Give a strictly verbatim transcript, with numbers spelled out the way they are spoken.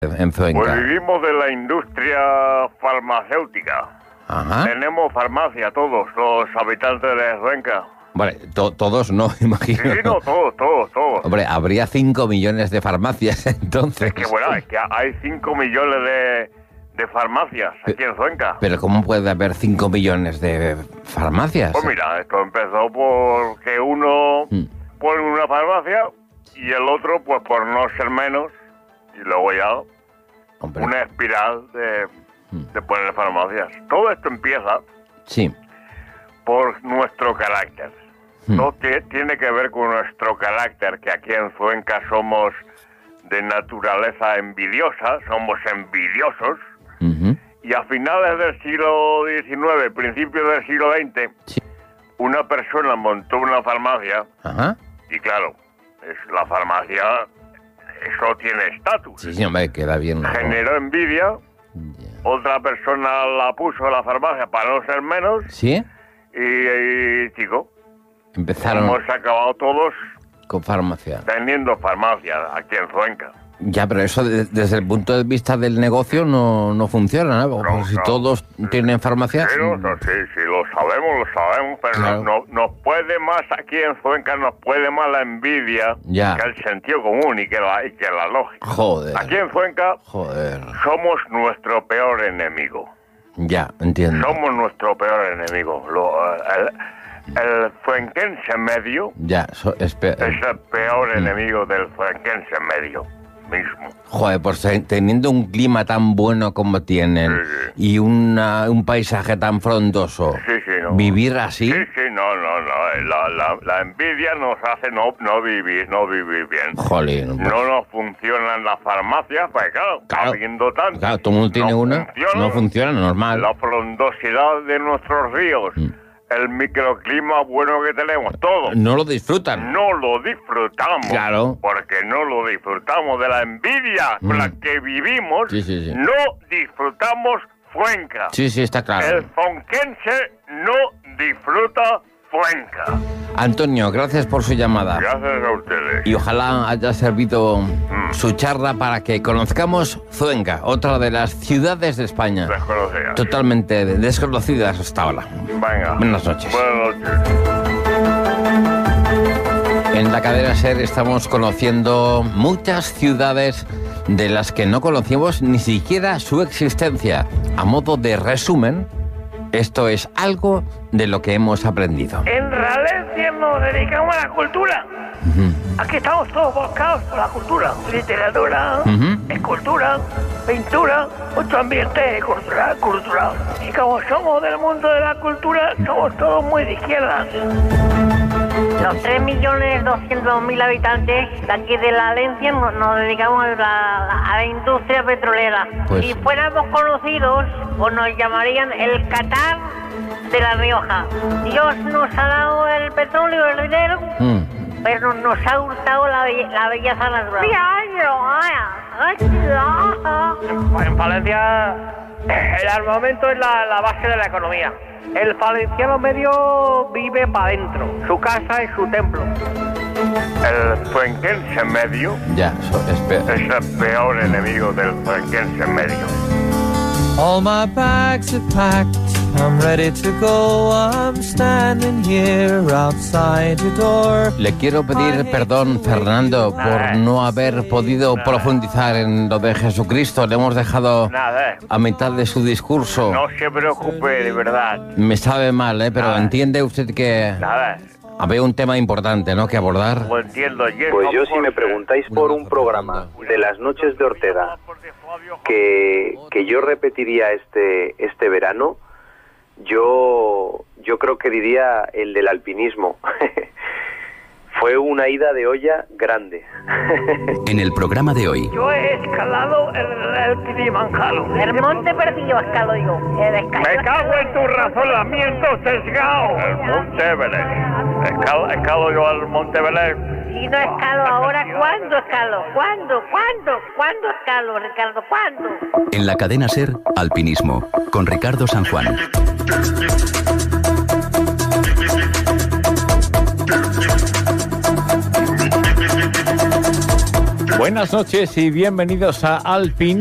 en Cuenca? Pues vivimos de la industria farmacéutica. Ajá. Tenemos farmacia todos los habitantes de Cuenca. Vale, to- todos no, imagino. Sí, no, todos, todos, todos. Hombre, habría cinco millones de farmacias, entonces. Es que bueno, es que hay cinco millones de, de farmacias aquí en Cuenca. Pero ¿cómo puede haber cinco millones de farmacias? Pues mira, esto empezó porque uno Mm. pone una farmacia y el otro, pues por no ser menos, y luego ya Hombre, una espiral de, Mm. de poner farmacias. Todo esto empieza sí. por nuestro carácter. Mm. Todo tie- tiene que ver con nuestro carácter, que aquí en Cuenca somos de naturaleza envidiosa, somos envidiosos, Ujú. y a finales del siglo diecinueve, principios del siglo veinte, Sí. una persona montó una farmacia, Ajá. y claro, es la farmacia, eso tiene estatus. Sí, sí, hombre, queda bien. ¿no? Generó envidia, Ya. otra persona la puso a la farmacia para no ser menos, ¿Sí? y, y chico, Empezaron hemos acabado todos con farmacia. teniendo farmacia aquí en Cuenca. Ya, pero eso de- desde el punto de vista del negocio no, no funciona, ¿no? Porque No, si no. todos tienen farmacia... Sí, no, no, sí, sí, lo sabemos, lo sabemos, pero Claro. no, no- nos puede más aquí en Cuenca, nos puede más la envidia Ya. que el sentido común y que la, y que la lógica. Joder. Aquí en Cuenca Joder. somos nuestro peor enemigo. Ya, entiendo. Somos nuestro peor enemigo. Lo, el, el fuenquense medio Ya, so- espe- es el peor Mm. enemigo del fuenquense medio mismo. Joder, pues te- teniendo un clima tan bueno como tienen Sí, y una- un paisaje tan frondoso, Sí, sí, no. vivir así... Sí, sí, no, no, no. La, la, la envidia nos hace no, no vivir, no vivir bien. Jolín, pues, No nos funcionan las farmacias, pues claro, Claro. habiendo tanto. claro, todo el mundo tiene no una, funciona. no funciona, normal. La frondosidad de nuestros ríos, Mm. el microclima bueno que tenemos, todo. No lo disfrutan. No lo disfrutamos. Claro. Porque no lo disfrutamos de la envidia con Mm. la que vivimos. Sí, sí, sí. No disfrutamos Cuenca. Sí, sí, está claro. El fonquense no disfruta Cuenca. Antonio, gracias por su llamada. Gracias a ustedes. Y ojalá haya servido su charla para que conozcamos Cuenca, otra de las ciudades de España, Desconocida. totalmente desconocidas hasta ahora. Venga. Buenas noches. Buenas noches. En la cadena SER estamos conociendo muchas ciudades de las que no conocíamos ni siquiera su existencia. A modo de resumen, esto es algo de lo que hemos aprendido. En Ralencia nos dedicamos a la cultura. Ujú. Aquí estamos todos volcados por la cultura. Literatura, Ujú. escultura, pintura, mucho ambiente cultural, cultural. Y como somos del mundo de la cultura, somos todos muy de izquierdas. Los tres millones doscientos mil habitantes de aquí de la Valencia nos, nos dedicamos a la, a la industria petrolera. Pues- Si fuéramos conocidos, pues nos llamarían el Qatar de La Rioja. Dios nos ha dado el petróleo, el dinero, Mm. pero nos ha hurtado la, belle- la belleza natural. En Valencia, el armamento es la, la base de la economía. El valenciano medio vive para adentro. Su casa es su templo. El fuenquense medio Ya, so- espe- es el peor enemigo del fuenquense medio. All my bags are packed, I'm ready to go. I'm standing here outside your door. Le quiero pedir perdón, Fernando, por no haber podido profundizar en lo de Jesucristo. Le hemos dejado Nada, a mitad de su discurso. no se preocupe, de verdad. Me sabe mal, ¿eh? Pero Nada. entiende usted que Nada, había un tema importante, ¿no?, que abordar. lo entiendo. Y Pues eso yo, si por me ser- preguntáis por un programa de las noches de Ortega que, que yo repetiría este este verano, yo yo creo que diría el del alpinismo. Fue una ida de olla grande. En el programa de hoy, Yo he escalado el, el Kilimanjaro. El monte perdido escalo yo. He descalzo. Me cago en tu razonamiento sesgado. El Monte Everest. Escalo, escalo yo al Monte Everest. Si no escalo ahora, ¿cuándo escalo? ¿Cuándo? ¿Cuándo? ¿Cuándo escalo, Ricardo? ¿Cuándo? en la cadena SER, Alpinismo, con Ricardo San Juan. Buenas noches y bienvenidos a Alpinismo.